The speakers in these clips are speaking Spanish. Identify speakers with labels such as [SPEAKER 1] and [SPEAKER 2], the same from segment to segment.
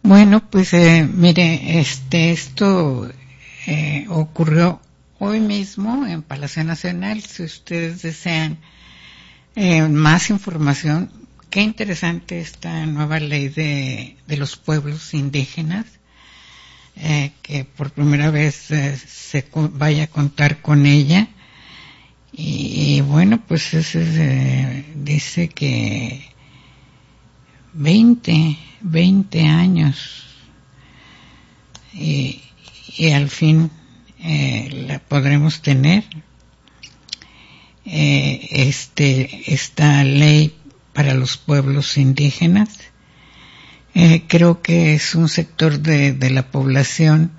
[SPEAKER 1] Bueno, pues mire, esto ocurrió hoy mismo en Palacio Nacional. Si ustedes desean más información, qué interesante esta nueva ley de los pueblos indígenas, que por primera vez vaya a contar con ella. Y bueno, pues dice que 20 años y al fin la podremos tener, esta ley para los pueblos indígenas. Creo que es un sector de la población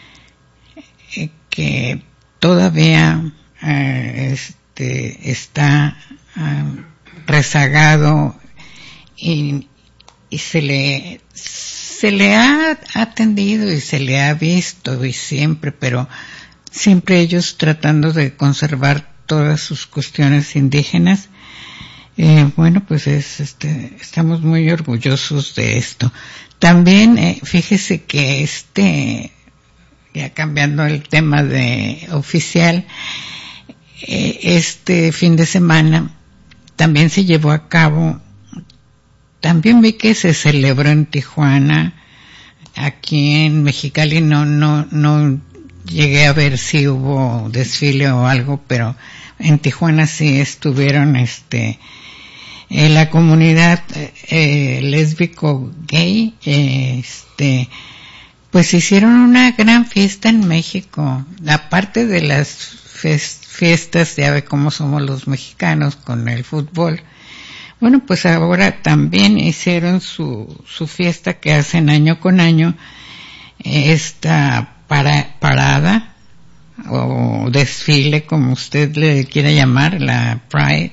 [SPEAKER 1] que todavía está rezagado y se le ha atendido y se le ha visto y siempre, pero siempre ellos tratando de conservar todas sus cuestiones indígenas. Bueno, pues estamos muy orgullosos de esto. También fíjese que ya cambiando el tema de oficial, este fin de semana también se llevó a cabo, también vi que se celebró en Tijuana. Aquí en Mexicali no llegué a ver si hubo desfile o algo, pero en Tijuana sí estuvieron la comunidad lésbico gay, pues hicieron una gran fiesta en México. Aparte de las fiestas, ya ve cómo somos los mexicanos con el fútbol. Bueno, pues ahora también hicieron su fiesta que hacen año con año, esta parada o desfile, como usted le quiera llamar, la Pride,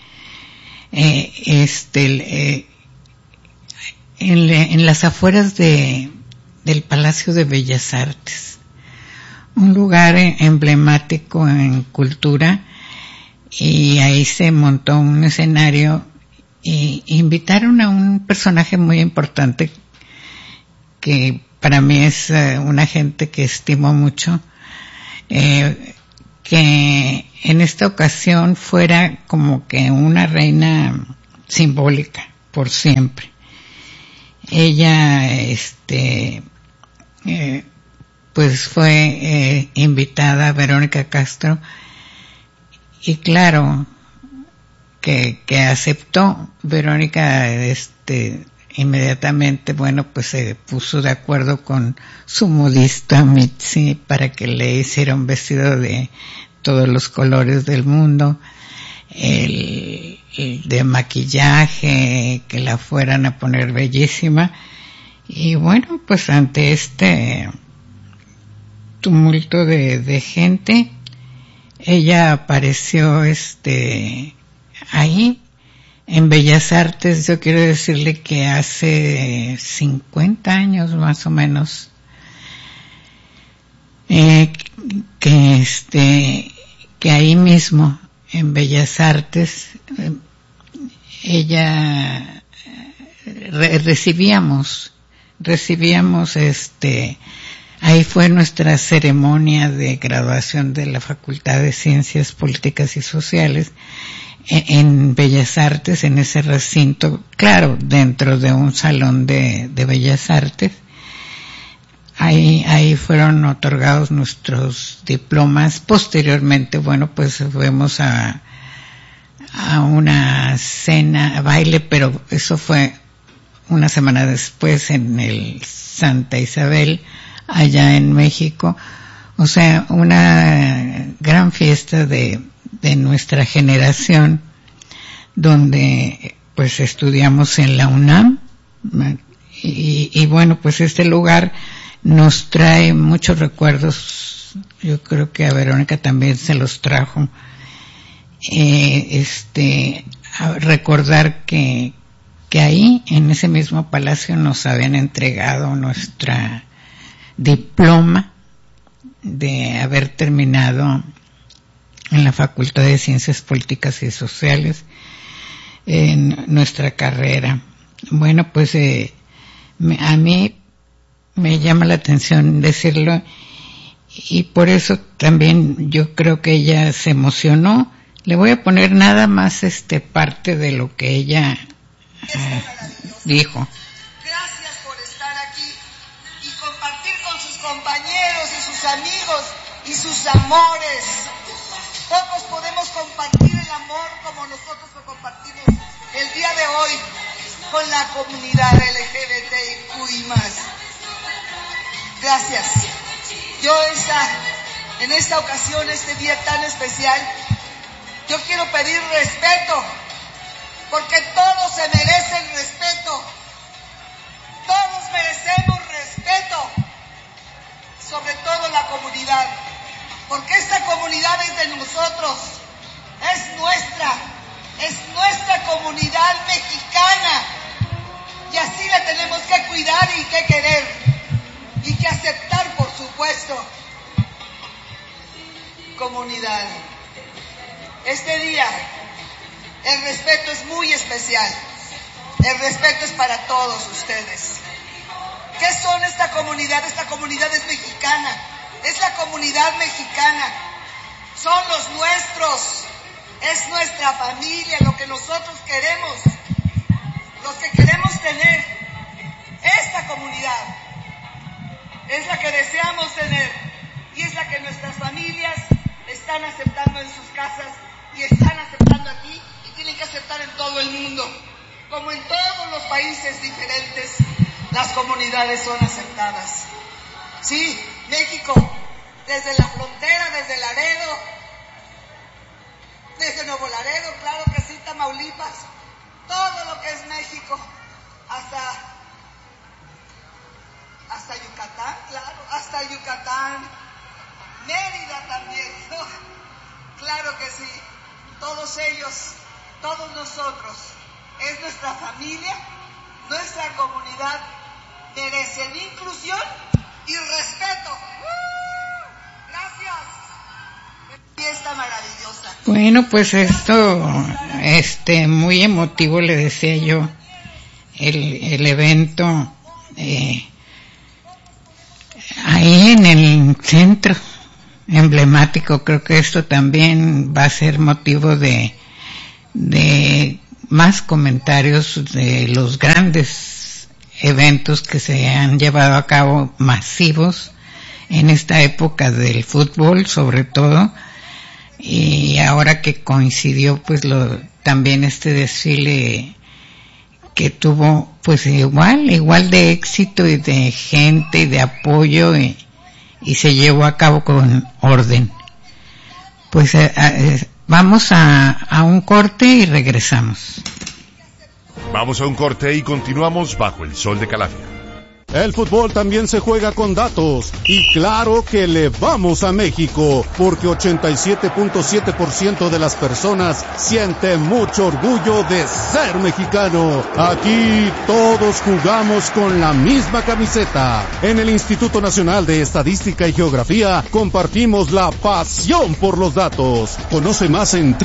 [SPEAKER 1] en las afueras del Palacio de Bellas Artes, un lugar emblemático en cultura, y ahí se montó un escenario y invitaron a un personaje muy importante que para mí es una gente que estimo mucho, que en esta ocasión fuera como que una reina simbólica por siempre. Ella pues fue invitada a Verónica Castro, y claro que aceptó. Verónica inmediatamente, bueno, pues se puso de acuerdo con su modista Mitzi para que le hiciera un vestido de todos los colores del mundo, el de maquillaje, que la fueran a poner bellísima. Y bueno, pues ante este tumulto de gente, ella apareció ahí en Bellas Artes. Yo quiero decirle que hace 50 años más o menos, que ahí mismo en Bellas Artes ella recibíamos ahí fue nuestra ceremonia de graduación de la Facultad de Ciencias Políticas y Sociales en Bellas Artes, en ese recinto, claro, dentro de un salón de Bellas Artes. Ahí fueron otorgados nuestros diplomas. Posteriormente, bueno, pues fuimos a una cena, a baile, pero eso fue una semana después en el Santa Isabel, allá en México. O sea, una gran fiesta de nuestra generación, donde pues estudiamos en la UNAM, y bueno, pues este lugar nos trae muchos recuerdos. Yo creo que a Verónica también se los trajo, a recordar que ahí en ese mismo palacio nos habían entregado nuestra diploma de haber terminado en la Facultad de Ciencias Políticas y Sociales en nuestra carrera. Bueno, pues a mí me llama la atención decirlo, y por eso también yo creo que ella se emocionó. Le voy a poner nada más parte de lo que ella dijo.
[SPEAKER 2] Gracias por estar aquí y compartir con sus compañeros y sus amigos y sus amores. Pocos podemos compartir el amor como nosotros lo compartimos el día de hoy con la comunidad LGBTIQI+. Gracias. Yo en esta ocasión, este día tan especial, yo quiero pedir respeto, porque todos se merecen respeto. Todos merecemos respeto, sobre todo la comunidad, porque esta comunidad es de nosotros, es nuestra comunidad mexicana, y así la tenemos que cuidar y que querer, y que aceptar, por supuesto. Comunidad, este día el respeto es muy especial. El respeto es para todos ustedes. ¿Qué son esta comunidad? Esta comunidad es mexicana. Es la comunidad mexicana. Son los nuestros. Es nuestra familia, lo que nosotros queremos. Lo que queremos tener. Esta comunidad es la que deseamos tener. Y es la que nuestras familias están aceptando en sus casas y están aceptando aquí y tienen que aceptar en todo el mundo. Como en todos los países diferentes, las comunidades son aceptadas. Sí, México, desde la frontera, desde Laredo, desde Nuevo Laredo, claro que sí, Tamaulipas, todo lo que es México, hasta Yucatán, claro, hasta Yucatán, Mérida también, ¿no? Claro que sí, todos ellos, todos nosotros, es nuestra familia, nuestra comunidad, merecen inclusión y respeto. Gracias. Fiesta maravillosa.
[SPEAKER 1] Bueno, pues esto, muy emotivo, le decía yo, el evento ahí en el centro emblemático. Creo que esto también va a ser motivo de más comentarios de los grandes eventos que se han llevado a cabo, masivos, en esta época del fútbol sobre todo, y ahora que coincidió pues también este desfile que tuvo pues igual de éxito y de gente y de apoyo, y se llevó a cabo con orden. Pues vamos a un corte y regresamos.
[SPEAKER 3] Vamos a un corte y continuamos bajo el sol de Calafia.
[SPEAKER 4] El fútbol también se juega con datos, y claro que le vamos a México, porque 87.7% de las personas siente mucho orgullo de ser mexicano. Aquí todos jugamos con la misma camiseta. En el Instituto Nacional de Estadística y Geografía compartimos la pasión por los datos. Conoce más en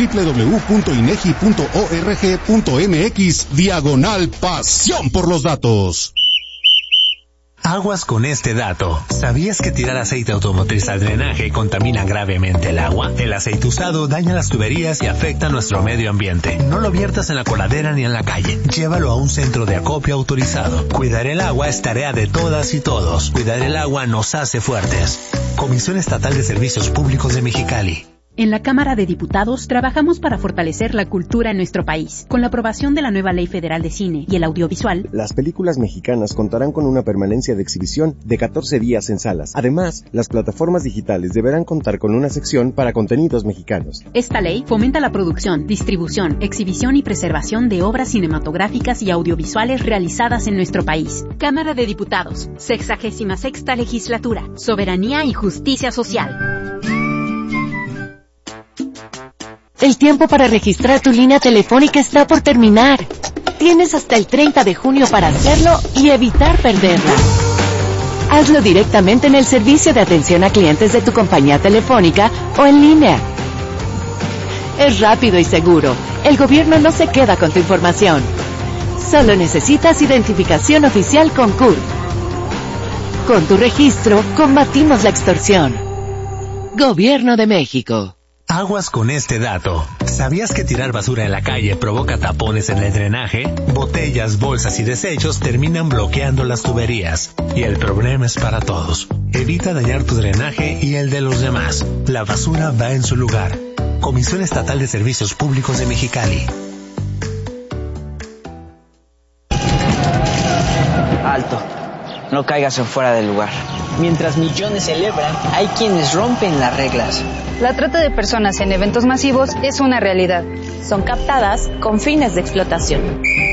[SPEAKER 4] www.inegi.org.mx/pasión por los datos.
[SPEAKER 5] Aguas con este dato. ¿Sabías que tirar aceite automotriz al drenaje contamina gravemente el agua? El aceite usado daña las tuberías y afecta nuestro medio ambiente. No lo viertas en la coladera ni en la calle. Llévalo a un centro de acopio autorizado. Cuidar el agua es tarea de todas y todos. Cuidar el agua nos hace fuertes. Comisión Estatal de Servicios Públicos de Mexicali.
[SPEAKER 6] En la Cámara de Diputados trabajamos para fortalecer la cultura en nuestro país. Con la aprobación de la nueva Ley Federal de Cine y el Audiovisual,
[SPEAKER 7] las películas mexicanas contarán con una permanencia de exhibición de 14 días en salas. Además, las plataformas digitales deberán contar con una sección para contenidos mexicanos.
[SPEAKER 6] Esta ley fomenta la producción, distribución, exhibición y preservación de obras cinematográficas y audiovisuales realizadas en nuestro país. Cámara de Diputados, 66ª Legislatura, Soberanía y Justicia Social.
[SPEAKER 8] El tiempo para registrar tu línea telefónica está por terminar. Tienes hasta el 30 de junio para hacerlo y evitar perderla. Hazlo directamente en el servicio de atención a clientes de tu compañía telefónica o en línea. Es rápido y seguro. El gobierno no se queda con tu información. Solo necesitas identificación oficial con CURP. Con tu registro, combatimos la extorsión. Gobierno de México.
[SPEAKER 5] Aguas con este dato. ¿Sabías que tirar basura en la calle provoca tapones en el drenaje? Botellas, bolsas y desechos terminan bloqueando las tuberías. Y el problema es para todos. Evita dañar tu drenaje y el de los demás. La basura va en su lugar. Comisión Estatal de Servicios Públicos de Mexicali.
[SPEAKER 9] Alto. No caigas en fuera del lugar. Mientras millones celebran, hay quienes rompen las reglas.
[SPEAKER 10] La trata de personas en eventos masivos es una realidad.
[SPEAKER 8] Son captadas con fines de explotación.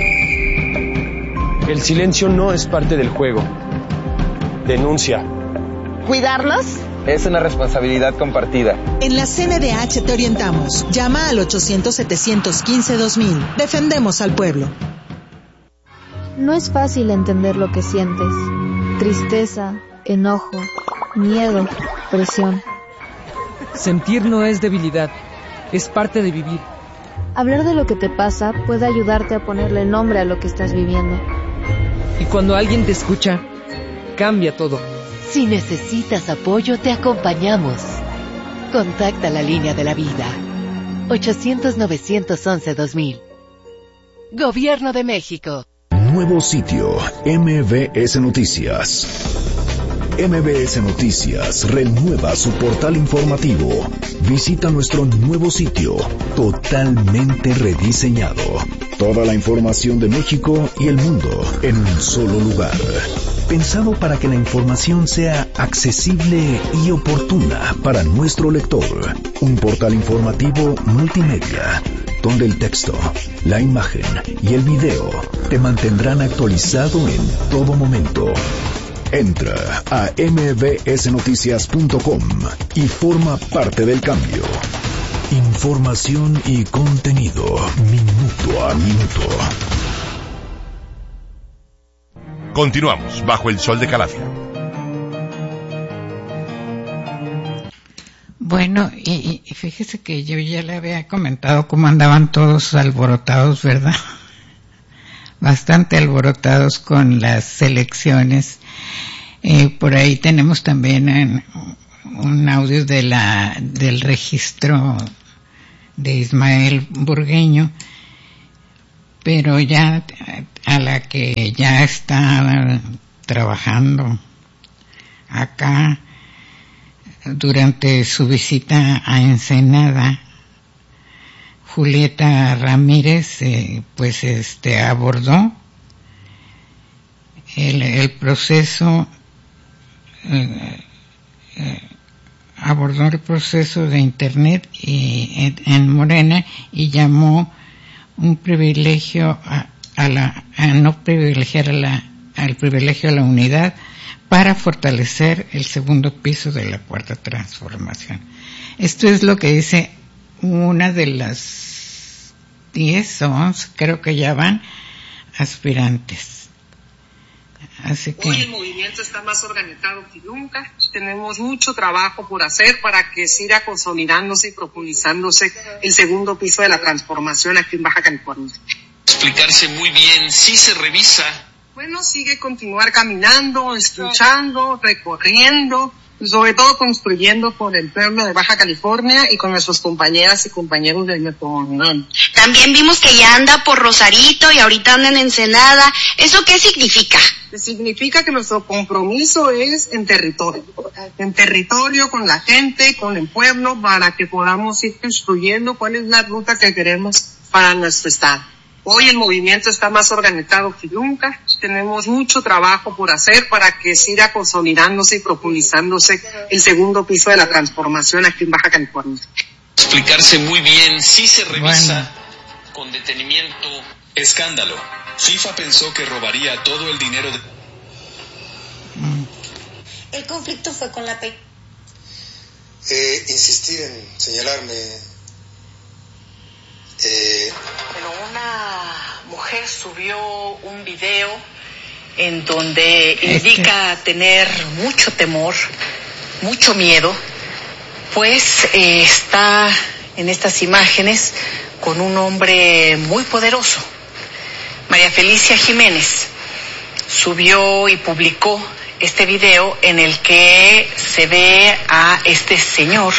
[SPEAKER 11] El silencio no es parte del juego. Denuncia.
[SPEAKER 12] ¿Cuidarlos?
[SPEAKER 11] Es una responsabilidad compartida.
[SPEAKER 12] En la CNDH te orientamos. Llama al 800-715-2000. Defendemos al pueblo.
[SPEAKER 13] No es fácil entender lo que sientes. Tristeza, enojo, miedo, presión.
[SPEAKER 14] Sentir no es debilidad, es parte de vivir.
[SPEAKER 13] Hablar de lo que te pasa puede ayudarte a ponerle nombre a lo que estás viviendo.
[SPEAKER 14] Y cuando alguien te escucha, cambia todo.
[SPEAKER 8] Si necesitas apoyo, te acompañamos. Contacta la línea de la vida. 800-911-2000. Gobierno de México.
[SPEAKER 15] Nuevo sitio, MBS Noticias. MBS Noticias renueva su portal informativo. Visita nuestro nuevo sitio, totalmente rediseñado. Toda la información de México y el mundo en un solo lugar. Pensado para que la información sea accesible y oportuna para nuestro lector. Un portal informativo multimedia, donde el texto, la imagen y el video te mantendrán actualizado en todo momento. Entra a mbsnoticias.com y forma parte del cambio. Información y contenido, minuto a minuto.
[SPEAKER 3] Continuamos bajo el sol de Calafia.
[SPEAKER 1] Bueno, y fíjese que yo ya le había comentado cómo andaban todos alborotados, ¿verdad? Bastante alborotados con las elecciones. Por ahí tenemos también un audio del registro de Ismael Burgueño, pero ya a la que ya está trabajando acá durante su visita a Ensenada, Julieta Ramírez abordó el proceso de Internet en Morena y llamó un privilegio no privilegiar al privilegio a la unidad para fortalecer el segundo piso de la Cuarta Transformación. Esto es lo que dice una de las 10 o 11, creo que ya van, aspirantes. Así que
[SPEAKER 16] hoy el movimiento está más organizado que nunca. Tenemos mucho trabajo por hacer para que siga consolidándose y profundizándose el segundo piso de la transformación aquí en Baja California.
[SPEAKER 17] Explicarse muy bien, sí se revisa.
[SPEAKER 16] Bueno, sigue continuar caminando, escuchando, recorriendo, sobre todo construyendo con el pueblo de Baja California y con nuestros compañeras y compañeros de nuestro movimiento.
[SPEAKER 18] También vimos que ya anda por Rosarito y ahorita anda en Ensenada. ¿Eso qué significa?
[SPEAKER 16] Significa que nuestro compromiso es en territorio con la gente, con el pueblo, para que podamos ir construyendo cuál es la ruta que queremos para nuestro estado. Hoy el movimiento está más organizado que nunca. Tenemos mucho trabajo por hacer para que siga consolidándose y profundizándose el segundo piso de la transformación aquí en Baja California.
[SPEAKER 17] Explicarse muy bien, sí se revisa con detenimiento. Escándalo. FIFA pensó que robaría todo el dinero de...
[SPEAKER 18] El conflicto fue con la PEI.
[SPEAKER 19] Insistir en señalarme...
[SPEAKER 20] Bueno, una mujer subió un video en donde indica tener mucho temor, mucho miedo, pues está en estas imágenes con un hombre muy poderoso. María Felicia Jiménez subió y publicó este video en el que se ve a este señor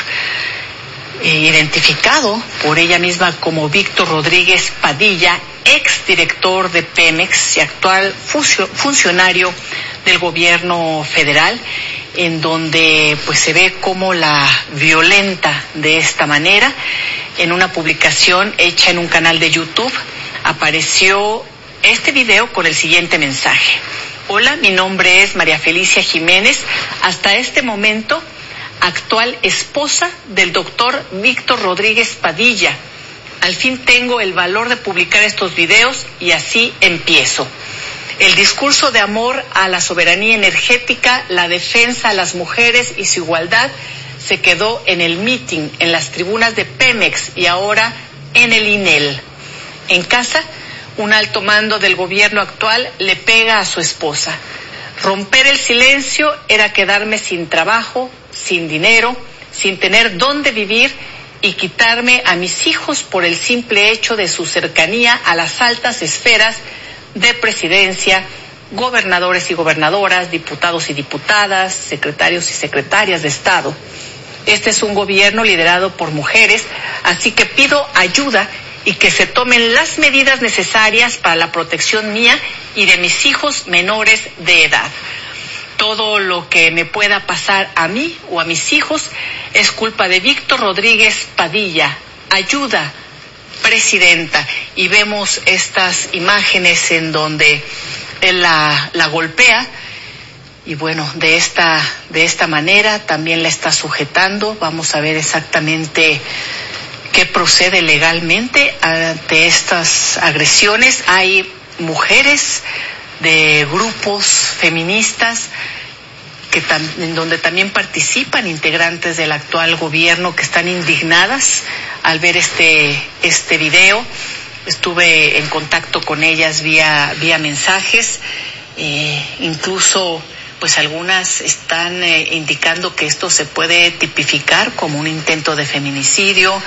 [SPEAKER 20] identificado por ella misma como Víctor Rodríguez Padilla, exdirector de Pemex y actual funcionario del gobierno federal, en donde pues se ve cómo la violenta de esta manera. En una publicación hecha en un canal de YouTube apareció este video con el siguiente mensaje: hola, mi nombre es María Felicia Jiménez, hasta este momento actual esposa del doctor Víctor Rodríguez Padilla. Al fin tengo el valor de publicar estos videos y así empiezo. El discurso de amor a la soberanía energética, la defensa a las mujeres y su igualdad se quedó en el meeting, en las tribunas de Pemex y ahora en el INEL. En casa, un alto mando del gobierno actual le pega a su esposa. Romper el silencio era quedarme sin trabajo, sin dinero, sin tener dónde vivir y quitarme a mis hijos por el simple hecho de su cercanía a las altas esferas de presidencia, gobernadores y gobernadoras, diputados y diputadas, secretarios y secretarias de Estado. Este es un gobierno liderado por mujeres, así que pido ayuda y que se tomen las medidas necesarias para la protección mía y de mis hijos menores de edad. Todo lo que me pueda pasar a mí o a mis hijos es culpa de Víctor Rodríguez Padilla. Ayuda, presidenta. Y vemos estas imágenes en donde él la golpea y bueno, de esta manera también la está sujetando. Vamos a ver exactamente qué procede legalmente ante estas agresiones. Hay mujeres de grupos feministas en donde también participan integrantes del actual gobierno que están indignadas al ver este video. Estuve en contacto con ellas vía mensajes, incluso pues algunas están indicando que esto se puede tipificar como un intento de feminicidio,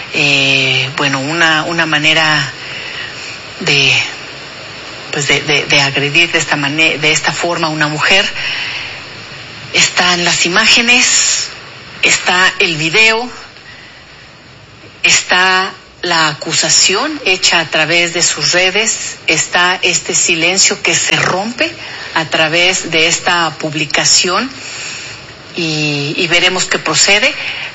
[SPEAKER 20] una manera de agredir de esta forma a una mujer. Están las imágenes, está el video, está la acusación hecha a través de sus redes, está este silencio que se rompe a través de esta publicación y veremos qué procede.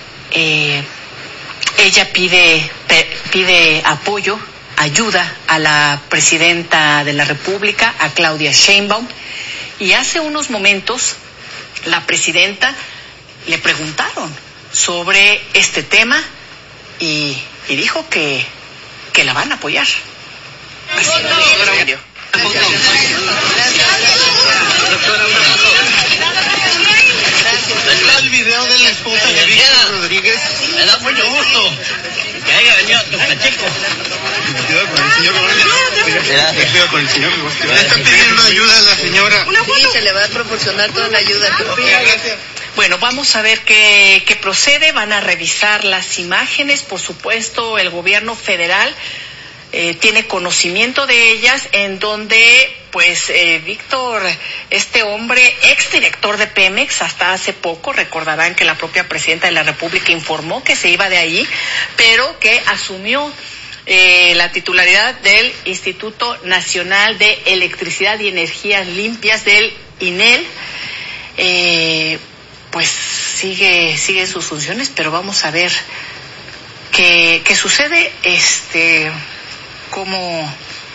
[SPEAKER 20] Ella pide apoyo, ayuda a la presidenta de la República, a Claudia Sheinbaum, y hace unos momentos la presidenta le preguntaron sobre este tema y dijo que la van a apoyar.
[SPEAKER 19] Está el video de la esposa de Víctor Rodríguez. Me da mucho gusto que haya venido a tu Pacheco. Cuidado con el señor Rodríguez. Cuidado con el señor. Le está pidiendo ayuda a la señora.
[SPEAKER 21] Sí, se le va a proporcionar toda la ayuda.
[SPEAKER 19] Gracias.
[SPEAKER 20] Bueno, vamos a ver qué procede. Van a revisar las imágenes. Por supuesto, el gobierno federal tiene conocimiento de ellas, en donde pues Víctor, este hombre, exdirector de Pemex hasta hace poco, recordarán que la propia presidenta de la República informó que se iba de ahí, pero que asumió la titularidad del Instituto Nacional de Electricidad y Energías Limpias, del INEL. Pues sigue sus funciones, pero vamos a ver qué sucede, cómo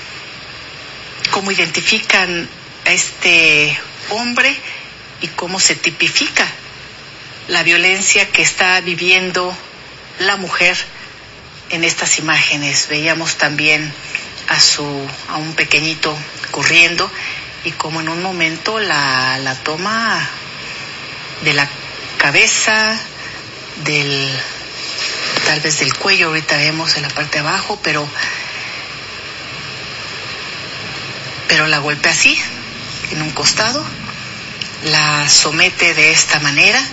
[SPEAKER 20] identifican a este hombre y cómo se tipifica la violencia que está viviendo la mujer en estas imágenes. Veíamos también a un pequeñito corriendo y como en un momento la toma de la cabeza, tal vez del cuello, ahorita vemos en la parte de abajo, pero la golpea así, en un costado, la somete de esta manera.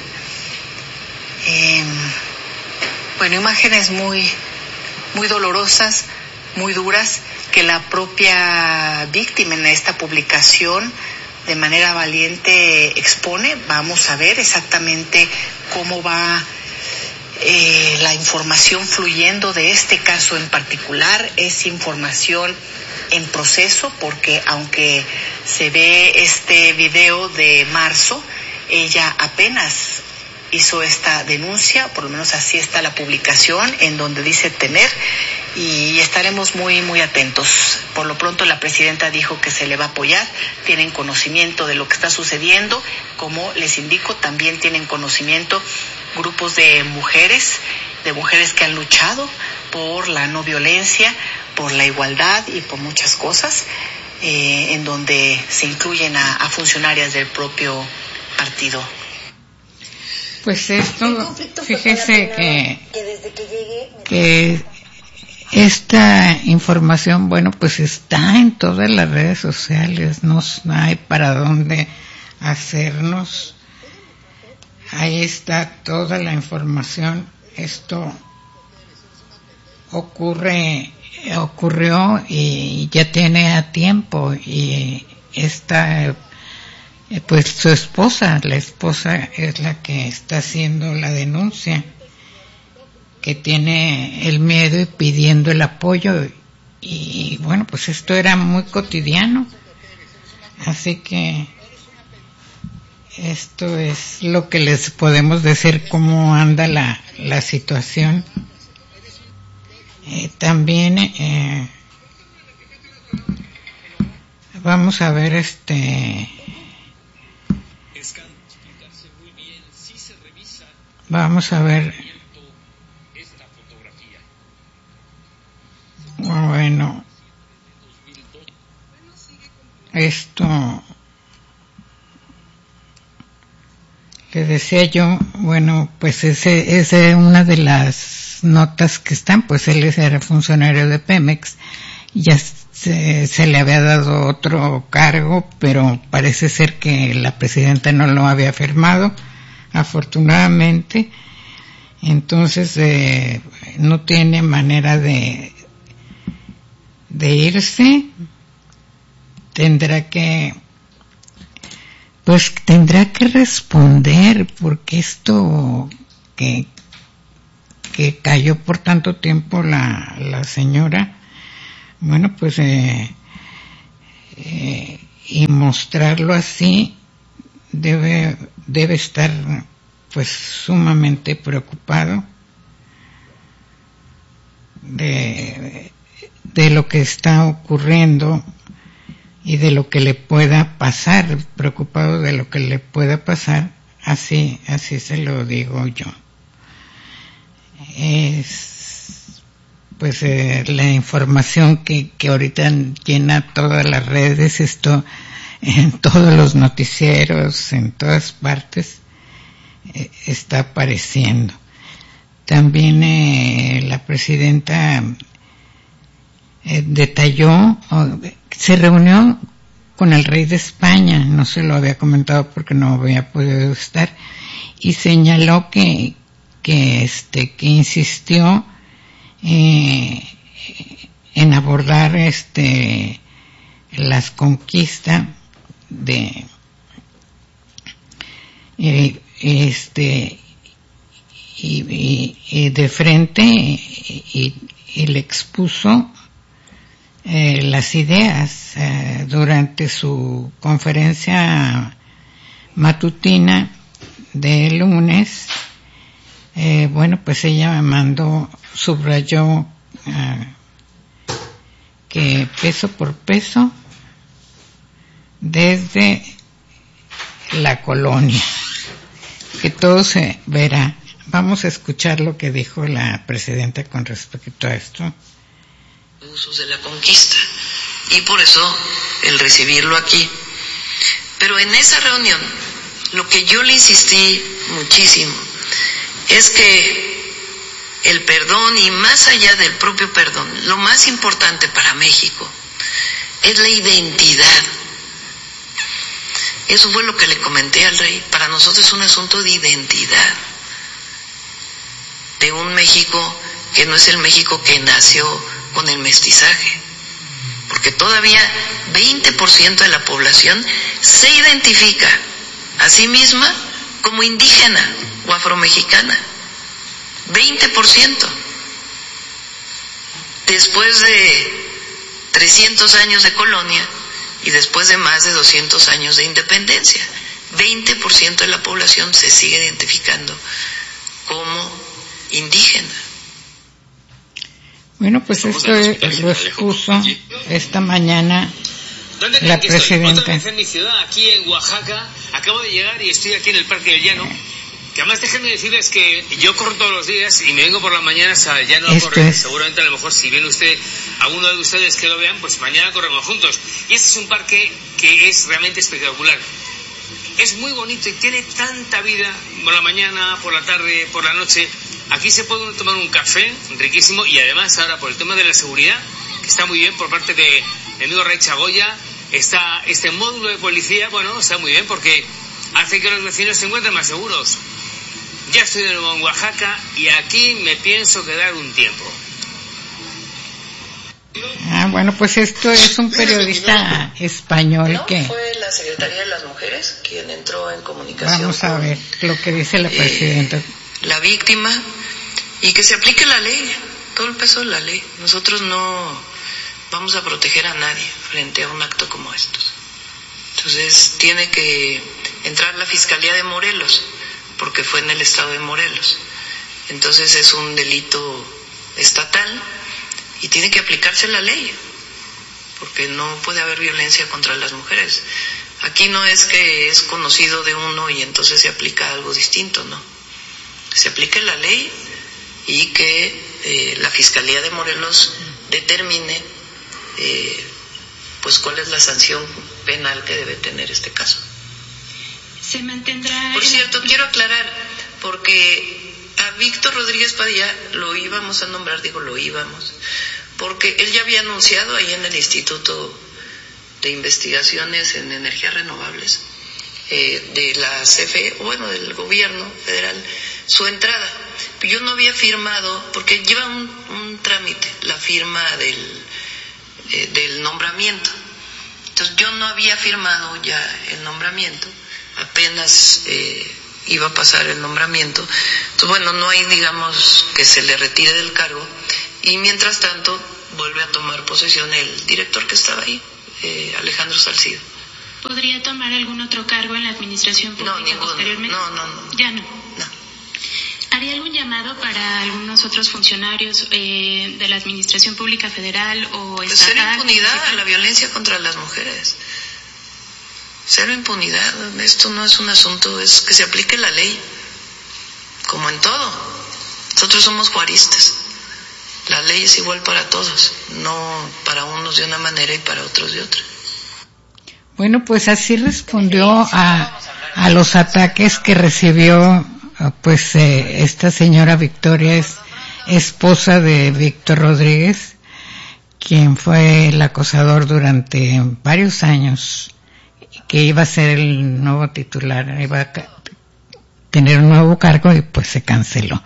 [SPEAKER 20] Imágenes muy, muy dolorosas, muy duras, que la propia víctima en esta publicación de manera valiente expone. Vamos a ver exactamente cómo va la información fluyendo de este caso en particular. Es información en proceso, porque aunque se ve este video de marzo, ella apenas hizo esta denuncia, por lo menos así está la publicación, en donde dice tener, y estaremos muy, muy atentos. Por lo pronto la presidenta dijo que se le va a apoyar, tienen conocimiento de lo que está sucediendo, como les indico, también tienen conocimiento grupos de mujeres que han luchado por la no violencia, por la igualdad y por muchas cosas, en donde se incluyen a funcionarias del propio partido.
[SPEAKER 1] Pues esto, fíjese que esta información, bueno, pues está en todas las redes sociales, no hay para dónde hacernos. Ahí está toda la información. Esto ocurrió y ya tiene a tiempo, y esta, pues su esposa, la esposa es la que está haciendo la denuncia, que tiene el miedo y pidiendo el apoyo, y bueno, pues esto era muy cotidiano, así que esto es lo que les podemos decir, cómo anda la situación. También vamos a ver vamos a ver, bueno, esto le decía yo, bueno, pues ese es una de las notas que están, pues él era funcionario de Pemex, ya se le había dado otro cargo, pero parece ser que la presidenta no lo había firmado, afortunadamente. Entonces no tiene manera de irse, tendrá que responder, porque esto que cayó por tanto tiempo la señora, bueno, pues y mostrarlo así, debe estar pues sumamente preocupado de lo que está ocurriendo y de lo que le pueda pasar, preocupado de lo que le pueda pasar, así se lo digo yo. Es pues la información que ahorita llena todas las redes, esto en todos los noticieros, en todas partes está apareciendo. También la presidenta detalló, se reunió con el rey de España, no se lo había comentado porque no había podido estar, y señaló que insistió en abordar las conquistas de y de frente y le expuso las ideas durante su conferencia matutina de lunes. Bueno, pues ella subrayó que peso por peso desde la colonia, que todo se verá. Vamos a escuchar lo que dijo la presidenta con respecto a esto.
[SPEAKER 2] Usos de la conquista, y por eso el recibirlo aquí. Pero en esa reunión lo que yo le insistí muchísimo es que el perdón, y más allá del propio perdón, lo más importante para México es la identidad. Eso fue lo que le comenté al rey. Para nosotros es un asunto de identidad, de un México que no es el México que nació con el mestizaje, porque todavía 20% de la población se identifica a sí misma como indígena o afromexicana. 20%. Después de 300 años de colonia y después de más de 200 años de independencia, 20% de la población se sigue identificando como indígena.
[SPEAKER 1] Bueno, pues esto lo expuso esta mañana la presidenta.
[SPEAKER 4] Otra vez en mi ciudad, aquí en Oaxaca, acabo de llegar y estoy aquí en el Parque del Llano. Que además déjenme decirles que yo corro todos los días y me vengo por las mañanas al llano a correr. Seguramente a lo mejor si viene usted, alguno de ustedes que lo vean, pues mañana corremos juntos. Y este es un parque que es realmente espectacular. Es muy bonito y tiene tanta vida por la mañana, por la tarde, por la noche. Aquí se puede tomar un café riquísimo y además ahora por el tema de la seguridad, que está muy bien por parte de mi amigo Ray Chagoya, está este módulo de policía, bueno, está muy bien porque hace que los vecinos se encuentren más seguros. Ya estoy de nuevo en Oaxaca y aquí me pienso quedar un tiempo.
[SPEAKER 1] Bueno, pues esto es un periodista español que...
[SPEAKER 2] Fue la Secretaría de las Mujeres quien entró en comunicación.
[SPEAKER 1] Vamos a ver lo que dice la presidenta.
[SPEAKER 2] La víctima, y que se aplique la ley, todo el peso de la ley. Nosotros no vamos a proteger a nadie frente a un acto como estos. Entonces tiene que entrar la Fiscalía de Morelos, porque fue en el estado de Morelos. Entonces es un delito estatal y tiene que aplicarse la ley, porque no puede haber violencia contra las mujeres. Aquí no es que es conocido de uno y entonces se aplica algo distinto, no. Se aplique la ley y que la Fiscalía de Morelos determine pues cuál es la sanción penal que debe tener este caso.
[SPEAKER 22] Se mantendrá...
[SPEAKER 2] Por cierto, quiero aclarar, porque a Víctor Rodríguez Padilla lo íbamos a nombrar, porque él ya había anunciado ahí en el Instituto de Investigaciones en Energías Renovables de la CFE, bueno, del gobierno federal, su entrada. Yo no había firmado, porque lleva un trámite, la firma del nombramiento. Entonces yo no había firmado ya el nombramiento, apenas iba a pasar el nombramiento. Entonces, bueno, no hay, digamos, que se le retire del cargo. Y mientras tanto, vuelve a tomar posesión el director que estaba ahí, Alejandro Salcido.
[SPEAKER 22] ¿Podría tomar algún otro cargo en la administración pública posteriormente?
[SPEAKER 2] No.
[SPEAKER 22] ¿Ya no? ¿Haría algún llamado para algunos otros funcionarios de la administración pública federal o estatal?
[SPEAKER 2] Cero impunidad a la violencia contra las mujeres. Cero impunidad. Esto no es un asunto, es que se aplique la ley, como en todo. Nosotros somos juaristas. La ley es igual para todos, no para unos de una manera y para otros de otra.
[SPEAKER 1] Bueno, pues así respondió a los ataques que recibió pues esta señora Victoria, es esposa de Víctor Rodríguez, quien fue el acosador durante varios años, que iba a ser el nuevo titular, iba a tener un nuevo cargo y pues se canceló.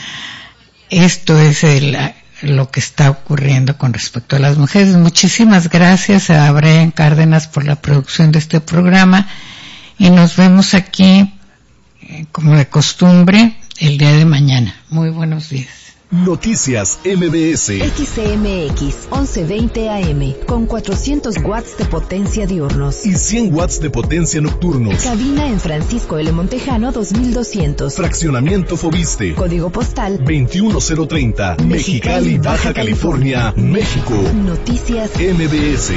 [SPEAKER 1] Esto es lo que está ocurriendo con respecto a las mujeres. Muchísimas gracias a Brian Cárdenas por la producción de este programa y nos vemos aquí como de costumbre el día de mañana. Muy buenos días.
[SPEAKER 15] Noticias MBS.
[SPEAKER 8] XCMX 1120 AM con 400 watts de potencia diurnos
[SPEAKER 15] y 100 watts de potencia nocturnos.
[SPEAKER 8] Cabina en Francisco L. Montejano 2200.
[SPEAKER 15] Fraccionamiento Fobiste.
[SPEAKER 8] Código postal
[SPEAKER 15] 21030. Mexicali, Baja California, México.
[SPEAKER 8] Noticias
[SPEAKER 15] MBS.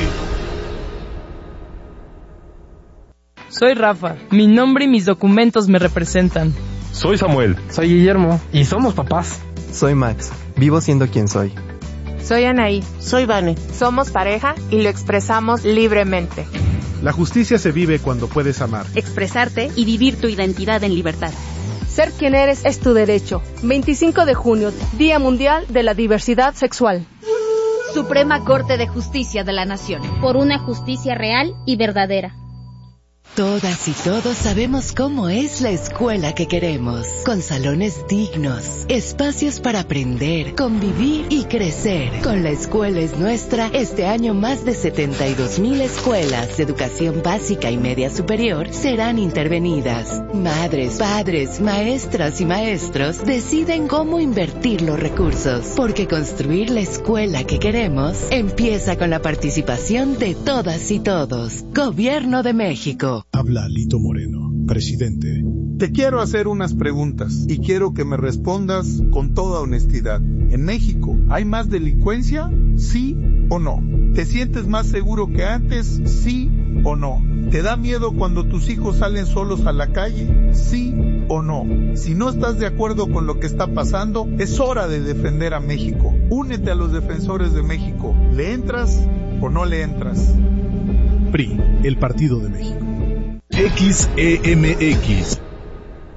[SPEAKER 14] Soy Rafa. Mi nombre y mis documentos me representan.
[SPEAKER 23] Soy Samuel.
[SPEAKER 11] Soy Guillermo. Y somos papás.
[SPEAKER 24] Soy Max. Vivo siendo quien soy.
[SPEAKER 25] Soy Anaí.
[SPEAKER 26] Soy Vane.
[SPEAKER 25] Somos pareja y lo expresamos libremente.
[SPEAKER 27] La justicia se vive cuando puedes amar,
[SPEAKER 6] expresarte y vivir tu identidad en libertad.
[SPEAKER 25] Ser quien eres es tu derecho. 25 de junio, Día Mundial de la Diversidad Sexual.
[SPEAKER 6] Suprema Corte de Justicia de la Nación.
[SPEAKER 28] Por una justicia real y verdadera.
[SPEAKER 8] Todas y todos sabemos cómo es la escuela que queremos, con salones dignos, espacios para aprender, convivir y crecer. Con La Escuela es Nuestra, este año más de 72,000 escuelas de educación básica y media superior serán intervenidas. Madres, padres, maestras y maestros deciden cómo invertir los recursos, porque construir la escuela que queremos empieza con la participación de todas y todos. Gobierno de México.
[SPEAKER 5] Habla Lito Moreno, presidente.
[SPEAKER 7] Te quiero hacer unas preguntas y quiero que me respondas con toda honestidad. ¿En México hay más delincuencia? ¿Sí o no? ¿Te sientes más seguro que antes? ¿Sí o no? ¿Te da miedo cuando tus hijos salen solos a la calle? ¿Sí o no? Si no estás de acuerdo con lo que está pasando, es hora de defender a México. Únete a los defensores de México. ¿Le entras o no le entras?
[SPEAKER 5] PRI, el Partido de México. XEMX